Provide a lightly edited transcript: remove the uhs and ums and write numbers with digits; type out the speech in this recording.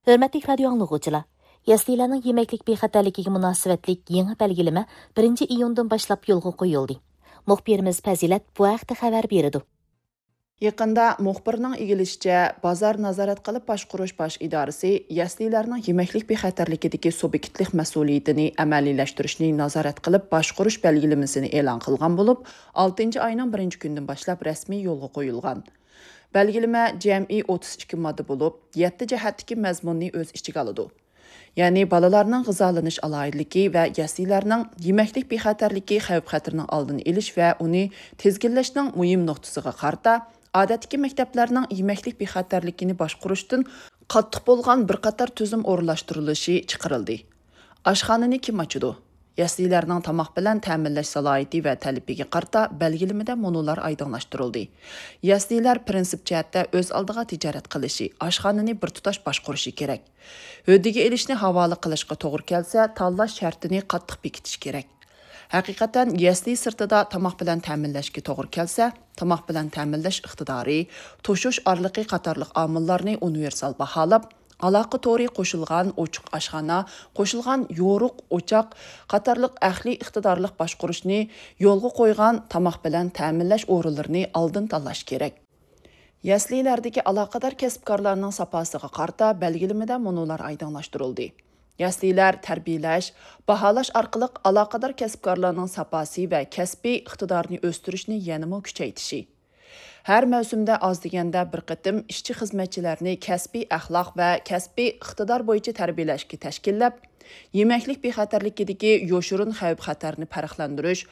Hörmətli radio anlıqçılar, yəslilərinin yeməklik bexəterligiga münasibətlik yeni belgileme 1 iyundan başlap yolga qoyuldu. Muxbirimiz Fazilat bu haqda xabar berdi. Yaqında muxbirning egilishicha, bozor nazorat qilib boshqarish bosh idorasi yaslilarning yeməklik bexatarligidagi subyektlik mas'uliyatini amaliyləştirishni nazorat qilib boshqarish belgilamasini e'lon qilgan bo'lib, 6-oyning 1-kunidan boshlab rasmiy yo'lga qo'yilgan. Belgilama jami 32 modda bo'lib, 7 jihatdagi mazmunni o'z ichiga oladi. Ya'ni balalarning g'izolanish alohidligi va yaslilarning yeməklik bexatarligi xavf-xatarning oldini olish va uni tezginlashning muhim nuqtasiga qarata odatdagi maktablarning yeməklik bexatarligini boshqarishdan qattiq bo'lgan bir qator tuzum o'rinlashtirilishi chiqarildi. Oshxonani kim ochadi? Yaslilarning tamoq bilan ta'minlash salohiyati va talabiga qarata belgilamada monolar aydınlaştırıldı. Yaslilar prinsip jihatda o'z oldiga tijorat qilishi, oshxonani bir tutash boshqarishi kerak. Höddiga elishni havola qilishga to'g'ri kelsa, tanlash shartini qattiq bekitish kerak. Haqiqatan yasli sirtida tamoq bilan ta'minlashga to'g'ri kelsa, tamoq bilan ta'minlash iqtidori, to'shish orliqi qatorliq omillarni universal baholab, aloqa to'ri qo'shilgan ochiq oshxona, qo'shilgan yo'ruq o'choq qatorliq ahli iqtidorliq boshqarishni yo'lga qo'ygan tamoq bilan ta'minlash o'rinlarini oldin tanlash kerak. Yaslilardagi aloqador kasbkorlarning saposiga qarata belgilamada monolar aydınlaştırıldı. Yaslilar tarbiyalash, baholash orqali aloqador kasbkorlarning saposi va kasbiy iqtidorini o'stirishni yanada kuchaytirishi. Har mavsumda oz deganda bir qatim ishchi xizmatchilarni kasbiy axloq va kasbiy iqtidor bo'yicha tarbiyalashga tashkillab, yeməklik bexatarligidagi yoshirin xavf-xatarni farqlantirish,